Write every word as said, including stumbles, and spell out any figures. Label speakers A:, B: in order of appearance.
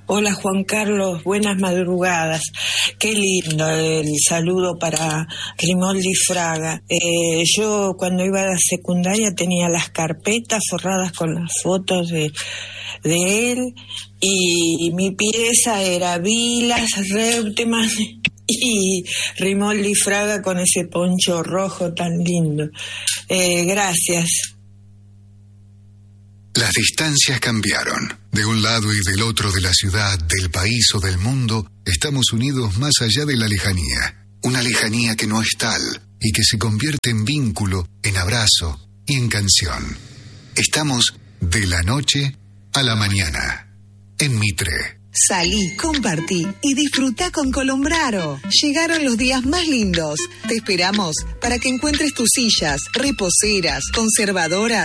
A: Hola Juan Carlos, buenas madrugadas. Qué lindo el saludo para Rimoldi Fraga. Eh, yo cuando iba a la secundaria tenía las carpetas forradas con las fotos de, de él y mi pieza era Vilas, Reutemann y Rimoldi Fraga con ese poncho rojo tan lindo. Eh, gracias.
B: Las distancias cambiaron. De un lado y del otro de la ciudad, del país o del mundo, estamos unidos más allá de la lejanía. Una lejanía que no es tal y que se convierte en vínculo, en abrazo y en canción. Estamos de la noche a la mañana. En Mitre.
C: Salí, compartí y disfrutá con Colombraro. Llegaron los días más lindos. Te esperamos para que encuentres tus sillas, reposeras, conservadoras